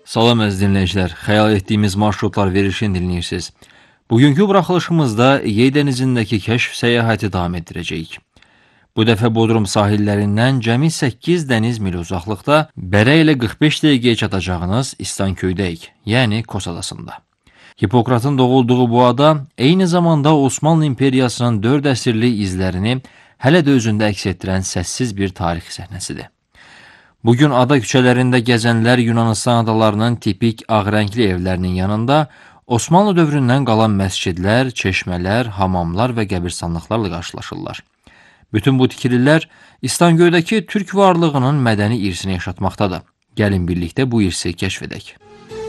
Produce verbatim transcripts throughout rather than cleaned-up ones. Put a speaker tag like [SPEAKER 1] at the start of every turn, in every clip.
[SPEAKER 1] Salam əziz dinləyicilər, xəyal etdiyimiz marşrutlar verilişini dinləyirsiniz. Bugünkü buraxılışımızda Egey dənizindəki kəşf səyahəti davam etdirəcəyik. Bu dəfə Bodrum sahillərindən cəmi səkkiz dəniz mil uzaqlıqda Bərə ilə qırx beş dəqiqəyə çatacağınız İstanköydəyik, yəni Kos adasında. Hipokratın doğulduğu bu ada eyni zamanda Osmanlı İmperiyasının dörd əsrlik izlərini hələ də özündə əks etdirən səssiz bir tarix səhnəsidir. Bugün ada küçələrində gəzənlər Yunanistan adalarının tipik ağrəngli evlərinin yanında Osmanlı dövründən qalan məscidlər, çeşmələr, hamamlar və qəbirstanlıqlarla qarşılaşırlar. Bütün bu tikililər İstanköydəki türk varlığının mədəni irsini yaşatmaqdadır. Gəlin birlikdə bu irsi kəşf edək.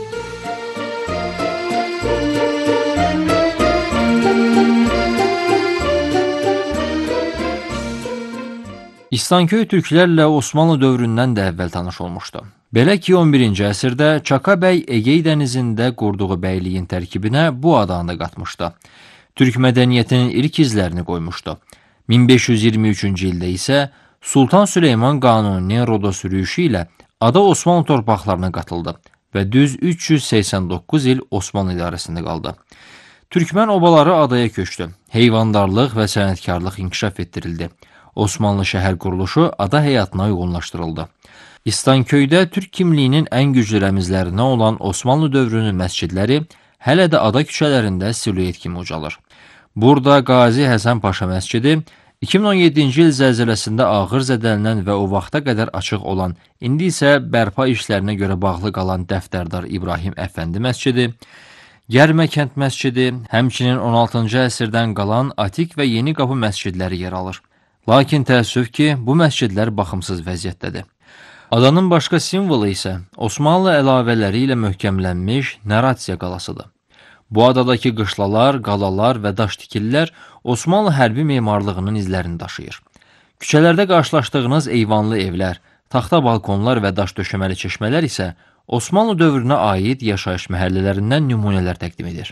[SPEAKER 1] İstanköy türklərlə Osmanlı dövründən də əvvəl tanış olmuşdu. Belə ki, on birinci əsrdə Çaka bəy Egey dənizində qurduğu bəyliyin tərkibinə bu adanı da qatmışdı. Türk mədəniyyətinin ilk izlərini qoymuşdu. min beş yüz iyirmi üçüncü ildə isə Sultan Süleyman Qanuninin Rodos yürüyüşü ilə ada Osmanlı torpaqlarına qatıldı və düz üç yüz səksən doqquz il Osmanlı idarəsində qaldı. Türkmən obaları adaya köçdü. Heyvandarlıq və sənətkarlıq inkişaf etdirildi. Osmanlı şəhər quruluşu ada həyatına uyğunlaşdırıldı. İstanköydə türk kimliyinin ən güclü rəmizlərinə olan Osmanlı dövrünün məscidləri hələ də ada küçələrində silüet kimi ucalır. Burada Qazi Həsən Paşa məscidi iki min on yeddinci il zəlzələsində ağır zədələnən və o vaxta qədər açıq olan, indi isə bərpa işlərinə görə bağlı qalan Dəftərdar İbrahim Əfəndi məscidi, Gərmə kənd məscidi, həmçinin on altıncı əsrdən qalan Atik və Yeni Qapı məscidləri yer alır. Lakin təəssüf ki, bu məscidlər baxımsız vəziyyətdədir. Adanın başqa simvolu isə Osmanlı əlavələri ilə möhkəmlənmiş Narasiya qalasıdır. Bu adadakı qışlalar, qalalar və daş tikililər Osmanlı hərbi memarlığının izlərini daşıyır. Küçələrdə qarşılaşdığınız eyvanlı evlər, taxta balkonlar və daş döşəməli çeşmələr isə Osmanlı dövrünə aid yaşayış məhəllələrindən nümunələr təqdim edir.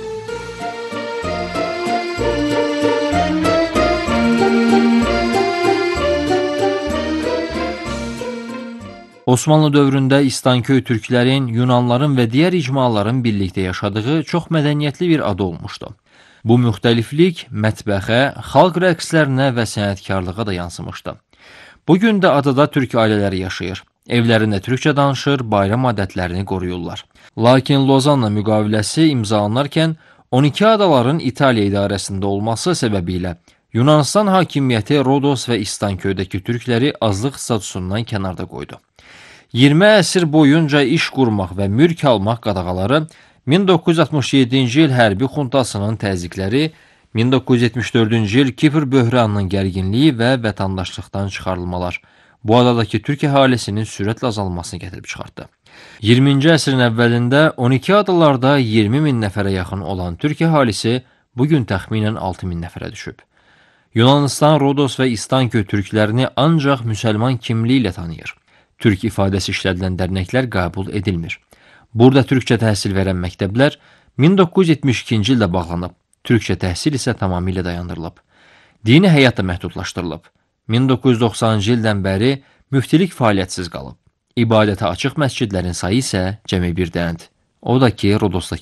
[SPEAKER 1] Osmanlı dövründə İstanköy türklərin, Yunanların və digər icmaların birlikdə yaşadığı çox mədəniyyətli bir ada olmuşdu. Bu müxtəliflik mətbəxə, xalq rəqslərinə və sənətkarlığa da yansımışdı. Bugün də adada türk ailələri yaşayır. Evlərində türkçə danışır, bayram adətlərini qoruyurlar. Lakin Lozanna müqaviləsi imzalanarkən on iki adaların İtaliya idarəsində olması səbəbilə Yunanistan hakimiyyəti Rodos və İstanköydəki türkləri azlıq statusundan kənarda qoydu. iyirmi əsr boyunca iş qurmaq və mülk almaq qadağaları, min doqquz yüz altmış yeddinci il hərbi xuntasının təzyiqləri, min doqquz yüz yetmiş dördüncü il Kipr böhranının gərginliyi və vətəndaşlıqdan çıxarılmalar bu adadakı türk əhalisinin sürətlə azalmasını gətirib çıxartdı. iyirminci əsrin əvvəlində on iki adalarda iyirmi min nəfərə yaxın olan türk əhalisi bugün təxminən altı min nəfərə düşüb. Yunanistan, Rodos və İstanköy türklərini ancaq müsəlman kimliyi ilə tanıyır. Türk ifadəsi işlədilən dərnəklər qəbul edilmir. Burada türkçə təhsil verən məktəblər min doqquz yüz yetmiş ikinci ildə bağlanıb, türkçə təhsil isə tamamilə dayandırılıb. Dini həyat da məhdudlaşdırılıb. min doqquz yüz doxsanıncı ildən bəri müftilik fəaliyyətsiz qalıb. İbadətə açıq məscidlərin sayı isə cəmi bir dənədir. O da ki, Rodosdakı